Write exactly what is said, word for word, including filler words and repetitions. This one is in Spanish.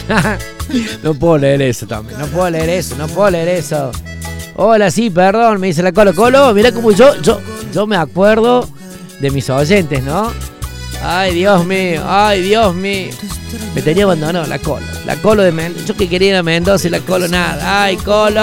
No puedo leer eso también. No puedo leer eso, no puedo leer eso. Hola, sí, perdón, me dice la Colo. Colo, mirá cómo yo, yo, yo me acuerdo de mis oyentes, ¿no? Ay, Dios mío, ay, Dios mío. Me tenía abandonado la Colo. La Colo de Mendoza. Yo que quería ir a Mendoza y la Colo nada. Ay, Colo.